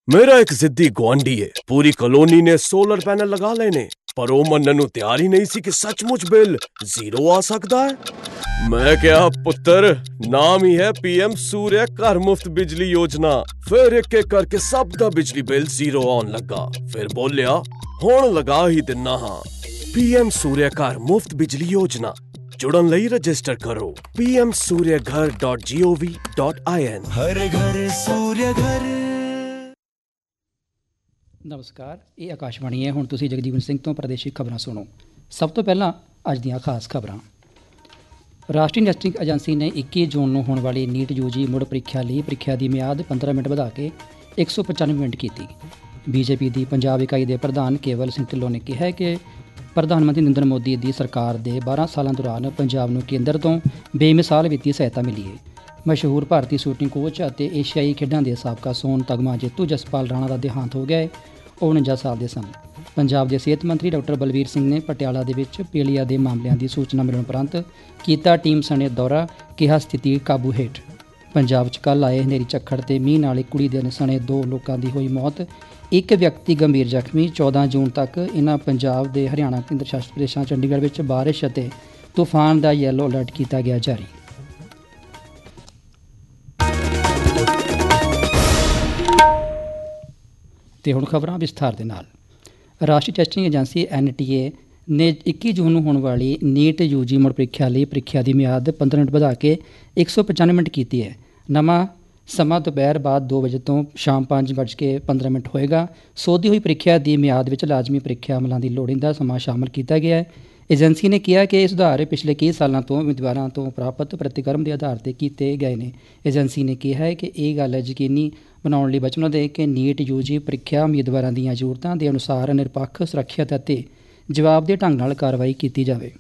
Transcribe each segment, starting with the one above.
मेरा एक जिद्दी गुआंढी है, पूरी कॉलोनी ने सोलर पैनल लगा लेने, पर ਉਹ ਮੰਨਣ ਨੂੰ ਤਿਆਰ ਹੀ ਨਹੀਂ ਸੀ ਕਿ ਸੱਚਮੁੱਚ ਬਿੱਲ ਜ਼ੀਰੋ ਆ ਸਕਦਾ ਹੈ। ਮੈਂ ਕਿਹਾ ਪੁੱਤਰ, ਨਾਮ ਹੀ ਹੈ ਪੀਐਮ ਸੂਰਿਆ ਘਰ ਮੁਫਤ ਬਿਜਲੀ ਯੋਜਨਾ। ਫਿਰ ਇੱਕ ਇੱਕ ਕਰਕੇ ਸਭ ਦਾ ਬਿਜਲੀ ਬਿੱਲ ਜ਼ੀਰੋ ਆਉਣ ਲੱਗਾ। ਫਿਰ ਬੋਲਿਆ ਹੁਣ ਲਗਾ ਹੀ ਦਿੰਨਾ ਹਾਂ। ਪੀਐਮ ਸੂਰਿਆ ਘਰ ਮੁਫਤ ਬਿਜਲੀ ਯੋਜਨਾ। जुड़न लई रजिस्टर करो pmsuryaghar.gov.in। हर घर सूर्य घर। ਨਮਸਕਾਰ, ਇਹ ਆਕਾਸ਼ਵਾਣੀ ਹੈ। ਹੁਣ ਤੁਸੀਂ ਜਗਜੀਵਨ ਸਿੰਘ ਤੋਂ ਪ੍ਰਦੇਸ਼ਿਕ ਖਬਰਾਂ ਸੁਣੋ। ਸਭ ਤੋਂ ਪਹਿਲਾਂ ਅੱਜ ਦੀਆਂ ਖਾਸ ਖਬਰਾਂ। ਰਾਸ਼ਟਰੀ ਟੈਸਟਿੰਗ ਏਜੰਸੀ ਨੇ 21 ਜੂਨ ਨੂੰ ਹੋਣ ਵਾਲੀ ਨੀਟ ਯੂਜੀ ਮੁੜ ਪ੍ਰੀਖਿਆ ਲਈ ਪ੍ਰੀਖਿਆ ਦੀ ਮਿਆਦ 15 ਮਿੰਟ ਵਧਾ ਕੇ 195 ਮਿੰਟ ਕੀਤੀ। ਬੀਜੇਪੀ ਦੀ ਪੰਜਾਬ ਇਕਾਈ ਦੇ ਪ੍ਰਧਾਨ ਕੇਵਲ ਸਿੰਘ ਢਿੱਲੋਂ ਨੇ ਕਿਹਾ ਹੈ ਕਿ ਪ੍ਰਧਾਨ ਮੰਤਰੀ ਨਰਿੰਦਰ ਮੋਦੀ ਦੀ ਸਰਕਾਰ ਦੇ 12 ਸਾਲਾਂ ਦੌਰਾਨ ਪੰਜਾਬ ਨੂੰ ਕੇਂਦਰ ਤੋਂ ਬੇਮਿਸਾਲ ਵਿੱਤੀ ਸਹਾਇਤਾ ਮਿਲੀ ਹੈ। ਮਸ਼ਹੂਰ ਭਾਰਤੀ ਸ਼ੂਟਿੰਗ ਕੋਚ ਅਤੇ ਏਸ਼ੀਆਈ ਖੇਡਾਂ ਦੇ ਸਾਬਕਾ ਸੋਨ ਤਗਮਾ ਜੇਤੂ ਜਸਪਾਲ ਰਾਣਾ ਦਾ ਦੇਹਾਂਤ ਹੋ ਗਿਆ ਹੈ। ਉਹ 49 ਸਾਲ ਦੇ ਸਨ। ਪੰਜਾਬ ਦੇ ਸਿਹਤ ਮੰਤਰੀ ਡਾਕਟਰ ਬਲਵੀਰ ਸਿੰਘ ਨੇ ਪਟਿਆਲਾ ਦੇ ਵਿੱਚ ਪੀਲੀਆ ਦੇ ਮਾਮਲਿਆਂ ਦੀ ਸੂਚਨਾ ਮਿਲਣ ਉਪਰੰਤ ਕੀਤਾ ਟੀਮ ਸਣੇ ਦੌਰਾ, ਕਿਹਾ ਸਥਿਤੀ ਕਾਬੂ ਹੇਠ। ਪੰਜਾਬ 'ਚ ਕੱਲ੍ਹ ਆਏ ਹਨੇਰੀ ਝੱਖੜ ਤੇ ਮੀਂਹ ਨਾਲ ਇੱਕ ਕੁੜੀ ਦੇ ਸਣੇ 2 ਲੋਕਾਂ ਦੀ ਹੋਈ ਮੌਤ, ਇੱਕ ਵਿਅਕਤੀ ਗੰਭੀਰ ਜ਼ਖਮੀ। 14 ਜੂਨ ਤੱਕ ਇਹਨਾਂ ਪੰਜਾਬ ਦੇ ਹਰਿਆਣਾ ਕੇਂਦਰ ਸ਼ਾਸਿਤ ਪ੍ਰਦੇਸ਼ਾਂ ਚੰਡੀਗੜ੍ਹ ਵਿੱਚ ਬਾਰਿਸ਼ ਅਤੇ ਤੂਫਾਨ ਦਾ ਯੈਲੋ ਅਲਰਟ ਕੀਤਾ ਗਿਆ ਜਾਰੀ। ਤੇ ਹੁਣ ਖਬਰਾਂ ਵਿਸਥਾਰ ਦੇ ਨਾਲ। ਰਾਸ਼ਟਰੀ ਟੈਸਟਿੰਗ ਏਜੰਸੀ NTA ਨੇ 21 ਜੂਨ ਨੂੰ ਹੋਣ ਵਾਲੀ ਨੀਟ ਯੂਜੀ ਮੁੜ ਪ੍ਰੀਖਿਆ ਲਈ ਪ੍ਰੀਖਿਆ ਦੀ ਮਿਆਦ 15 ਮਿੰਟ ਵਧਾ ਕੇ 195 ਮਿੰਟ ਕੀਤੀ ਹੈ। ਨਵਾਂ ਸਮਾਂ ਦੁਪਹਿਰ ਬਾਅਦ 2 ਵਜੇ ਤੋਂ ਸ਼ਾਮ 5:15 ਹੋਏਗਾ। ਸੋਧੀ ਹੋਈ ਪ੍ਰੀਖਿਆ ਦੀ ਮਿਆਦ ਵਿੱਚ ਲਾਜ਼ਮੀ ਪ੍ਰੀਖਿਆ ਅਮਲਾਂ ਦੀ ਲੋੜੀਂਦਾ ਸਮਾਂ ਸ਼ਾਮਲ ਕੀਤਾ ਗਿਆ ਹੈ। ਏਜੰਸੀ ਨੇ ਕਿਹਾ ਕਿ ਇਹ ਸੁਧਾਰ ਪਿਛਲੇ ਕਈ ਸਾਲਾਂ ਤੋਂ ਉਮੀਦਵਾਰਾਂ ਤੋਂ ਪ੍ਰਾਪਤ ਪ੍ਰਤੀਕਰਮ ਦੇ ਆਧਾਰ 'ਤੇ ਕੀਤੇ ਗਏ ਨੇ। ਏਜੰਸੀ ਨੇ ਕਿਹਾ ਹੈ ਕਿ ਇਹ ਗੱਲ ਯਕੀਨੀ ਬਣਾਉਣ ਲਈ ਵਚਨਬੱਧ ਹੈ ਕਿ ਨੀਟ ਯੂਜੀ ਪ੍ਰੀਖਿਆ ਉਮੀਦਵਾਰਾਂ ਦੀਆਂ ਜ਼ਰੂਰਤਾਂ ਦੇ ਅਨੁਸਾਰ ਨਿਰਪੱਖ, ਸੁਰੱਖਿਅਤ ਅਤੇ ਜਵਾਬਦੇਹ ਢੰਗ ਨਾਲ ਕਾਰਵਾਈ ਕੀਤੀ ਜਾਵੇ।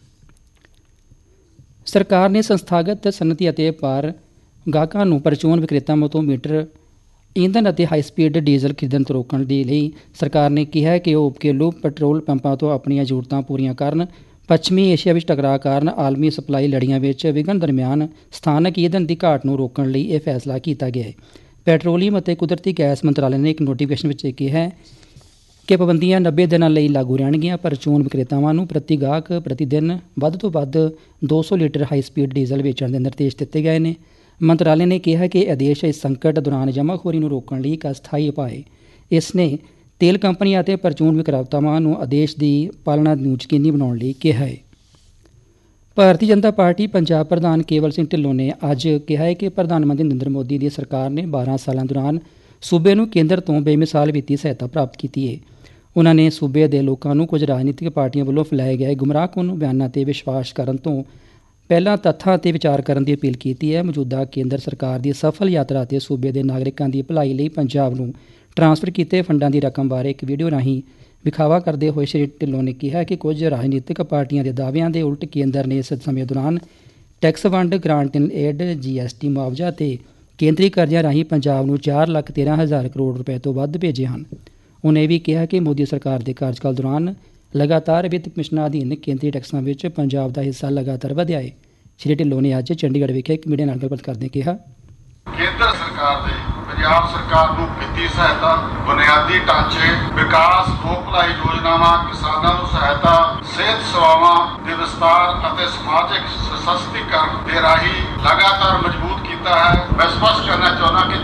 ਸਰਕਾਰ ਨੇ ਸੰਸਥਾਗਤ ਸਨਅਤੀ ਅਤੇ ਪਰ ਗਾਹਕਾਂ ਨੂੰ ਪਰਚੂਨ ਵਿਕਰੇਤਾਵਾਂ ਤੋਂ ਮੀਟਰ ਈਂਧਨ ਅਤੇ ਹਾਈ ਸਪੀਡ ਡੀਜ਼ਲ ਖਰੀਦਣ ਤੋਂ ਰੋਕਣ ਦੇ ਲਈ ਸਰਕਾਰ ਨੇ ਕਿਹਾ ਹੈ ਕਿ ਉਹ ਘਰੇਲੂ ਪੈਟਰੋਲ ਪੰਪਾਂ ਤੋਂ ਆਪਣੀਆਂ ਜ਼ਰੂਰਤਾਂ ਪੂਰੀਆਂ ਕਰਨ। ਪੱਛਮੀ ਏਸ਼ੀਆ ਵਿੱਚ ਟਕਰਾਅ ਕਾਰਨ ਆਲਮੀ ਸਪਲਾਈ ਲੜੀਆਂ ਵਿੱਚ ਵਿਘਨ ਦਰਮਿਆਨ ਸਥਾਨਕ ਈਂਧਨ ਦੀ ਘਾਟ ਨੂੰ ਰੋਕਣ ਲਈ ਇਹ ਫੈਸਲਾ ਕੀਤਾ ਗਿਆ ਹੈ। ਪੈਟਰੋਲੀਅਮ ਅਤੇ ਕੁਦਰਤੀ ਗੈਸ ਮੰਤਰਾਲੇ ਨੇ ਇੱਕ ਨੋਟੀਫਿਕੇਸ਼ਨ ਵਿੱਚ ਕਿਹਾ ਹੈ ਕਿ ਪਾਬੰਦੀਆਂ 90 ਦਿਨਾਂ ਲਈ ਲਾਗੂ ਰਹਿਣਗੀਆਂ। ਪਰਚੂਨ ਵਿਕਰੇਤਾਵਾਂ ਨੂੰ ਪ੍ਰਤੀ ਗਾਹਕ ਪ੍ਰਤੀ ਦਿਨ ਵੱਧ ਤੋਂ ਵੱਧ 200 ਲੀਟਰ ਹਾਈ ਸਪੀਡ ਡੀਜ਼ਲ ਵੇਚਣ ਦੇ ਨਿਰਦੇਸ਼ ਦਿੱਤੇ ਗਏ ਨੇ। ਮੰਤਰਾਲੇ ਨੇ ਕਿਹਾ ਕਿ ਇਹ ਆਦੇਸ਼ ਇਸ ਸੰਕਟ ਦੌਰਾਨ ਜਮ੍ਹਾਖੋਰੀ ਨੂੰ ਰੋਕਣ ਲਈ ਇੱਕ ਅਸਥਾਈ ਉਪਾਅ ਹੈ। ਇਸ ਨੇ ਤੇਲ ਕੰਪਨੀਆਂ ਅਤੇ ਪਰਚੂਨ ਵਿਕਰੇਤਾਵਾਂ ਨੂੰ ਆਦੇਸ਼ ਦੀ ਪਾਲਣਾ ਨੂੰ ਯਕੀਨੀ ਬਣਾਉਣ ਲਈ ਕਿਹਾ ਹੈ। ਭਾਰਤੀ ਜਨਤਾ ਪਾਰਟੀ ਪੰਜਾਬ ਪ੍ਰਧਾਨ ਕੇਵਲ ਸਿੰਘ ਢਿੱਲੋਂ ਨੇ ਅੱਜ ਕਿਹਾ ਹੈ ਕਿ ਪ੍ਰਧਾਨ ਮੰਤਰੀ ਨਰਿੰਦਰ ਮੋਦੀ ਦੀ ਸਰਕਾਰ ਨੇ 12 ਸਾਲਾਂ ਦੌਰਾਨ ਸੂਬੇ ਨੂੰ ਕੇਂਦਰ ਤੋਂ ਬੇਮਿਸਾਲ ਵਿੱਤੀ ਸਹਾਇਤਾ ਪ੍ਰਾਪਤ ਕੀਤੀ ਹੈ। ਉਹਨਾਂ ਨੇ ਸੂਬੇ ਦੇ ਲੋਕਾਂ ਨੂੰ ਕੁਝ ਰਾਜਨੀਤਿਕ ਪਾਰਟੀਆਂ ਵੱਲੋਂ ਫੈਲਾਏ ਗਏ ਗੁੰਮਰਾਹਕੁੰਨ ਬਿਆਨਾਂ 'ਤੇ ਵਿਸ਼ਵਾਸ ਕਰਨ ਤੋਂ ਪਹਿਲਾਂ ਤੱਥਾਂ 'ਤੇ ਵਿਚਾਰ ਕਰਨ ਦੀ ਅਪੀਲ ਕੀਤੀ ਹੈ। ਮੌਜੂਦਾ ਕੇਂਦਰ ਸਰਕਾਰ ਦੀ ਸਫਲ ਯਾਤਰਾ ਅਤੇ ਸੂਬੇ ਦੇ ਨਾਗਰਿਕਾਂ ਦੀ ਭਲਾਈ ਲਈ ਪੰਜਾਬ ਨੂੰ ਟਰਾਂਸਫਰ ਕੀਤੇ ਫੰਡਾਂ ਦੀ ਰਕਮ ਬਾਰੇ ਇੱਕ ਵੀਡੀਓ ਰਾਹੀਂ ਵਿਖਾਵਾ ਕਰਦੇ ਹੋਏ ਸ਼੍ਰੀ ਢਿੱਲੋਂ ਨੇ ਕਿਹਾ ਕਿ ਕੁਝ ਰਾਜਨੀਤਿਕ ਪਾਰਟੀਆਂ ਦੇ ਦਾਅਵਿਆਂ ਦੇ ਉਲਟ ਕੇਂਦਰ ਨੇ ਇਸ ਸਮੇਂ ਦੌਰਾਨ ਟੈਕਸ ਵੰਡ, ਗ੍ਰਾਂਟ ਇਨ ਏਡ, GST ਮੁਆਵਜ਼ਾ ਅਤੇ ਕੇਂਦਰੀ ਕਰਜ਼ਿਆਂ ਰਾਹੀਂ ਪੰਜਾਬ ਨੂੰ 4,13,000 ਕਰੋੜ ਰੁਪਏ ਤੋਂ ਵੱਧ ਭੇਜੇ ਹਨ। ਉਹਨੇ ਇਹ ਵੀ ਕਿਹਾ ਕਿ ਮੋਦੀ ਸਰਕਾਰ ਦੇ ਕਾਰਜਕਾਲ ਦੌਰਾਨ ਲਗਾਤਾਰ ਵਿੱਤ ਕਮਿਸ਼ਨਾਂ ਅਧੀਨ ਕੇਂਦਰੀ ਟੈਕਸਾਂ ਵਿੱਚ ਪੰਜਾਬ ਦਾ ਹਿੱਸਾ ਲਗਾਤਾਰ ਵਧਿਆ ਹੈ। ਸ਼੍ਰੀ ਢਿੱਲੋਂ ਨੇ ਅੱਜ ਚੰਡੀਗੜ੍ਹ ਵਿਖੇ ਇੱਕ ਮੀਡੀਆ ਨਾਲ ਗੱਲਬਾਤ ਕਰਦੇ ਕਿਹਾ, ਕੇਂਦਰ ਸਰਕਾਰ ਦੇ ਪੰਜਾਬ ਸਰਕਾਰ ਨੂੰ ਵਿੱਤੀ ਸਹਾਇਤਾ, ਬੁਨਿਆਦੀ ਢਾਂਚੇ ਵਿਕਾਸ, ਲੋਕ ਭਲਾਈ ਯੋਜਨਾਵਾਂ, ਕਿਸਾਨਾਂ ਨੂੰ ਸਹਾਇਤਾ, ਸਿਹਤ ਸੇਵਾਵਾਂ ਦੇ ਵਿਸਤਾਰ ਅਤੇ ਸਮਾਜਿਕ ਸਸ਼ਕਤੀਕਰਨ ਦੇ ਰਾਹੀਂ ਲਗਾਤਾਰ ਮਜ਼ਬੂਤ ਕੀਤਾ ਹੈ। ਮੈਂ ਸਪਸ਼ਟ ਕਰਨਾ ਚਾਹੁੰਦਾ ਕਿ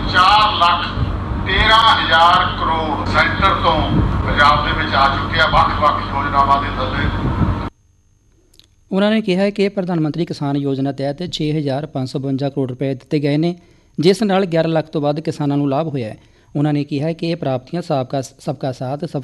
4,13,000 ਕਰੋੜ ਸੈਂਟਰ ਤੋਂ ਪੰਜਾਬ ਦੇ ਵਿੱਚ ਆ ਚੁੱਕੇ ਆ ਵੱਖ-ਵੱਖ ਯੋਜਨਾਵਾਂ ਦੇ ਥੱਲੇ। ਉਹਨਾਂ ਨੇ ਕਿਹਾ ਕਿ ਪ੍ਰਧਾਨ ਮੰਤਰੀ ਕਿਸਾਨ ਯੋਜਨਾ ਤਹਿਤ 6,552 ਕਰੋੜ ਰੁਪਏ ਦਿੱਤੇ ਗਏ ਨੇ, ਜਿਸ ਨਾਲ 11 ਲੱਖ ਤੋਂ ਵੱਧ ਕਿਸਾਨਾਂ ਨੂੰ ਲਾਭ ਹੋਇਆ ਹੈ। ਉਹਨਾਂ ਨੇ ਕਿਹਾ ਕਿ ਇਹ ਪ੍ਰਾਪਤੀਆਂ ਸਬਕਾ ਸਾਥ, ਸਬਕਾ